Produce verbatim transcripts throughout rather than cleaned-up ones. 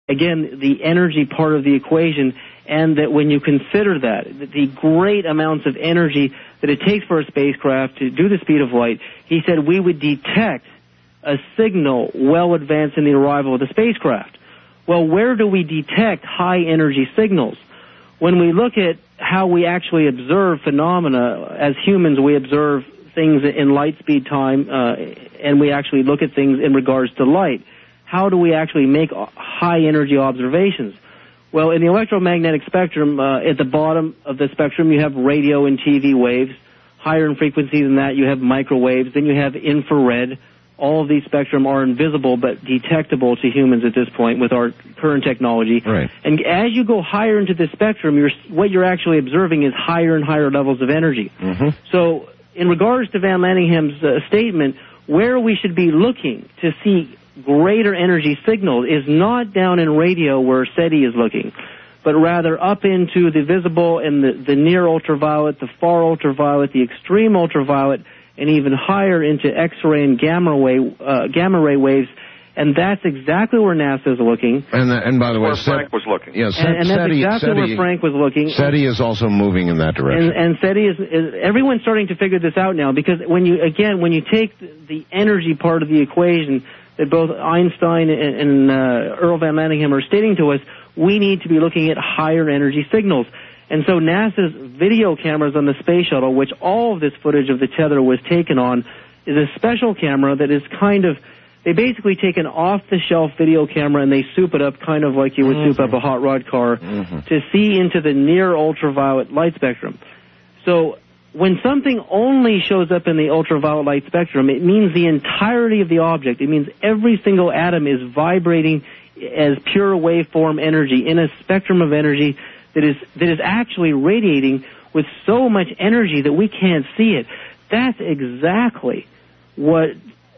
again, the energy part of the equation, and that when you consider that, the great amounts of energy that it takes for a spacecraft to do the speed of light, he said we would detect a signal well advanced in the arrival of the spacecraft. Well, where do we detect high-energy signals? When we look at how we actually observe phenomena, as humans, we observe things in light speed time, uh, and we actually look at things in regards to light. How do we actually make high-energy observations? Well, in the electromagnetic spectrum, uh, at the bottom of the spectrum, you have radio and T V waves. Higher in frequency than that, you have microwaves. Then you have infrared. All of these spectrum are invisible but detectable to humans at this point with our current technology. Right. And as you go higher into the spectrum, you're, what you're actually observing is higher and higher levels of energy. Mm-hmm. So in regards to Van Landingham's uh, statement, where we should be looking to see greater energy signals is not down in radio where SETI is looking, but rather up into the visible and the, the near ultraviolet, the far ultraviolet, the extreme ultraviolet, and even higher into X-ray and gamma ray, uh, gamma ray waves. And that's exactly where NASA is looking. And, uh, and by the way, where Set, Frank was looking. Yeah, Set, and, and that's SETI, exactly SETI, where Frank was looking. SETI is also moving in that direction. And, and SETI is, is, everyone's starting to figure this out now, because when you, again, when you take the energy part of the equation that both Einstein and, and uh, Earl Van Landingham are stating to us, we need to be looking at higher energy signals. And so NASA's video cameras on the space shuttle, which all of this footage of the tether was taken on, is a special camera that is kind of, they basically take an off-the-shelf video camera and they soup it up kind of like you would mm-hmm. soup up a hot rod car mm-hmm. to see into the near ultraviolet light spectrum. So when something only shows up in the ultraviolet light spectrum, it means the entirety of the object. It means every single atom is vibrating as pure waveform energy in a spectrum of energy that is that is actually radiating with so much energy that we can't see it. That's exactly what,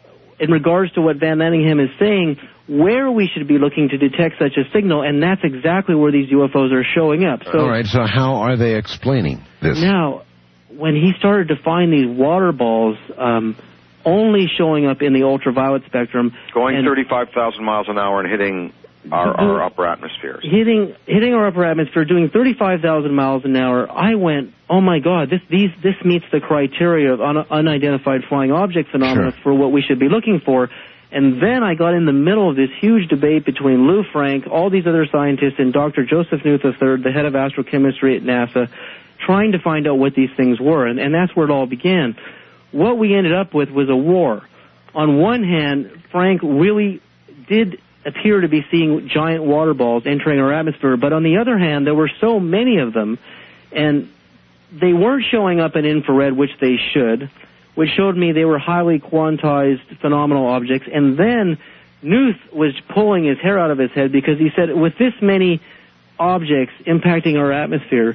in regards to what Van Landingham is saying, where we should be looking to detect such a signal, and that's exactly where these U F Os are showing up. So, all right, so how are they explaining this? Now, when he started to find these water balls um, only showing up in the ultraviolet spectrum... Going thirty-five thousand miles an hour and hitting our, our upper atmospheres. Hitting hitting our upper atmosphere, doing thirty-five thousand miles an hour, I went, oh my God, this these this meets the criteria of un, unidentified flying object phenomena sure. for what we should be looking for. And then I got in the middle of this huge debate between Lou Frank, all these other scientists, and Doctor Joseph Knuth the third, the head of astrochemistry at NASA, trying to find out what these things were. And, and that's where it all began. What we ended up with was a war. On one hand, Frank really did appear to be seeing giant water balls entering our atmosphere, but on the other hand, there were so many of them, and they weren't showing up in infrared, which they should, which showed me they were highly quantized phenomenal objects. And then Knuth was pulling his hair out of his head, because he said, with this many objects impacting our atmosphere,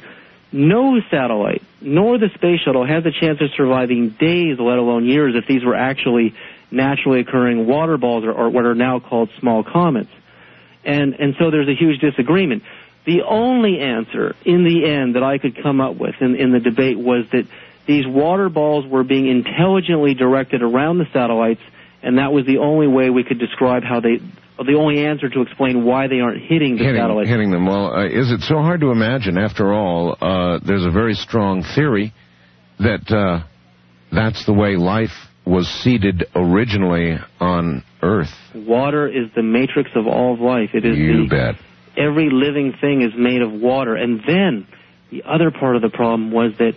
no satellite, nor the space shuttle, has a chance of surviving days, let alone years, if these were actually naturally occurring water balls, or, or what are now called small comets. And, and so there's a huge disagreement. The only answer in the end that I could come up with in, in the debate was that these water balls were being intelligently directed around the satellites, and that was the only way we could describe how they, the only answer to explain why they aren't hitting the hitting, satellites. Hitting them. Well, uh, is it so hard to imagine? After all, uh, there's a very strong theory that uh, that's the way life was seeded originally on Earth. Water is the matrix of all of life. It is you the, bet. Every living thing is made of water. And then the other part of the problem was that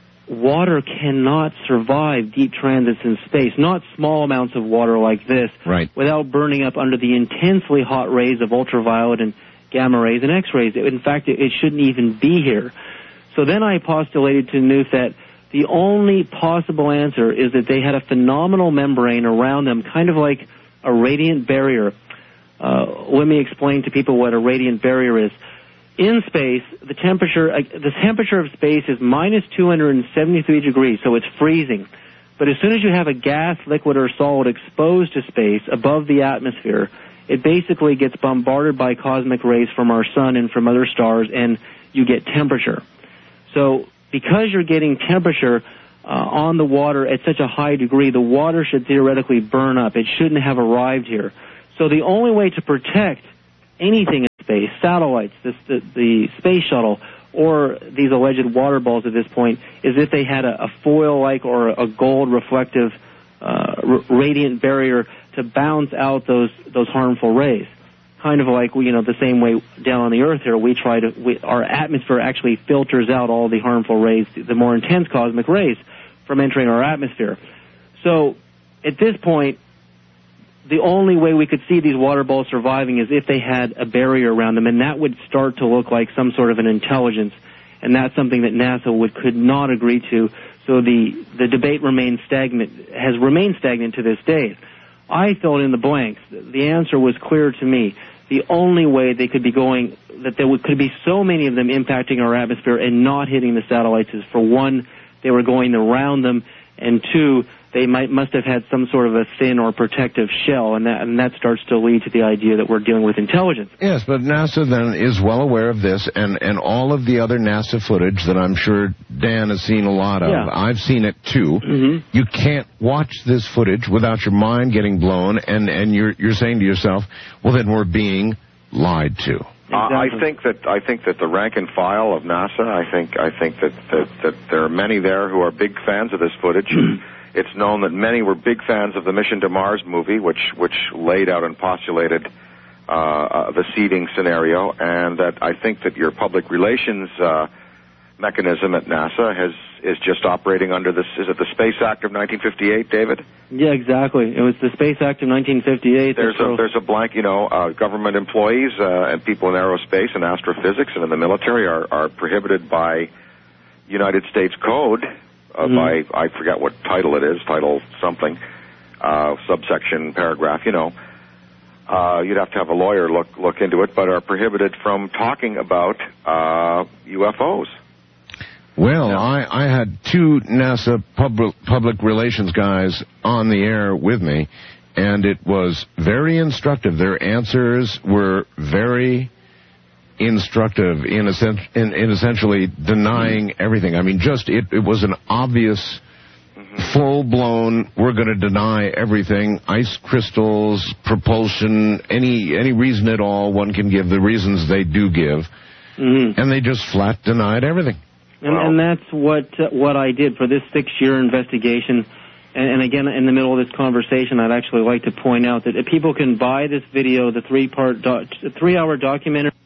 water cannot survive deep transits in space, not small amounts of water like this, right, without burning up under the intensely hot rays of ultraviolet and gamma rays and X-rays. In fact, it, it shouldn't even be here. So then I postulated to Knuth that the only possible answer is that they had a phenomenal membrane around them, kind of like a radiant barrier. Uh, let me explain to people what a radiant barrier is. In space, the temperature, uh, the temperature of space is minus two hundred seventy-three degrees, so it's freezing. But as soon as you have a gas, liquid, or solid exposed to space above the atmosphere, it basically gets bombarded by cosmic rays from our sun and from other stars, and you get temperature. So because you're getting temperature uh, on the water at such a high degree, the water should theoretically burn up. It shouldn't have arrived here. So the only way to protect anything space, satellites, this, the, the space shuttle, or these alleged water balls at this point, is if they had a, a foil-like or a gold reflective uh, r- radiant barrier to bounce out those those harmful rays. Kind of like, you know, the same way down on the Earth here, we try to, we, our atmosphere actually filters out all the harmful rays, the more intense cosmic rays, from entering our atmosphere. So, at this point, the only way we could see these water balls surviving is if they had a barrier around them, and that would start to look like some sort of an intelligence, and that's something that NASA would could not agree to. So the the debate remains stagnant, has remained stagnant to this day. I filled in the blanks. The answer was clear to me. The only way they could be going, that there would, could be so many of them impacting our atmosphere and not hitting the satellites is, for one, they were going around them, and two, they might must have had some sort of a thin or protective shell, and that, and that starts to lead to the idea that we're dealing with intelligence. Yes, but NASA then is well aware of this, and, and all of the other NASA footage that I'm sure Dan has seen a lot of. Yeah. I've seen it too. Mm-hmm. You can't watch this footage without your mind getting blown, and, and you're you're saying to yourself, well, then we're being lied to. Uh, I think that I think that the rank and file of NASA, I think I think that, that, that there are many there who are big fans of this footage. It's known that many were big fans of the Mission to Mars movie, which which laid out and postulated uh, uh, the seeding scenario, and that I think that your public relations uh, mechanism at NASA has is just operating under this. Is it the Space Act of nineteen fifty-eight, David? Yeah, exactly. It was the Space Act of nineteen fifty-eight. There's a there's a blank, you know, uh, government employees uh, and people in aerospace and astrophysics and in the military are are prohibited by United States Code. Uh, mm-hmm. by, I forget what title it is, title something, uh, subsection, paragraph, you know. Uh, you'd have to have a lawyer look look into it, but are prohibited from talking about uh, U F Os. Well, I, I had two NASA public, public relations guys on the air with me, and it was very instructive. Their answers were very instructive in, essen- in, in essentially denying everything. I mean, just it, it was an obvious, mm-hmm. full-blown, we're going to deny everything, ice crystals, propulsion, any any reason at all one can give, the reasons they do give, mm-hmm. and they just flat denied everything. And, wow. and that's what uh, what I did for this six-year investigation. And, and again, in the middle of this conversation, I'd actually like to point out that if people can buy this video, the three-part, do- three-hour documentary.